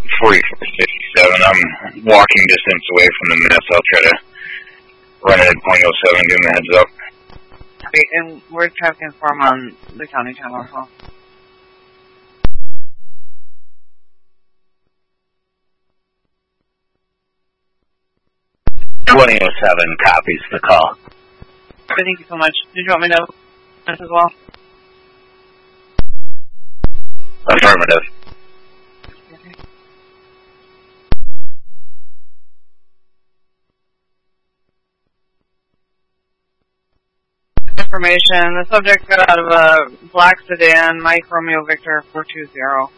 4467. I'm walking distance away from the mess. I'll try to run it at .07, give them a heads up. Okay, and where's traffic inform on the county channel as well? .07 copies the call. Thank you so much. Did you want me to know this as well? Affirmative. Information. The subject got out of a black sedan, Mike Romeo Victor 420.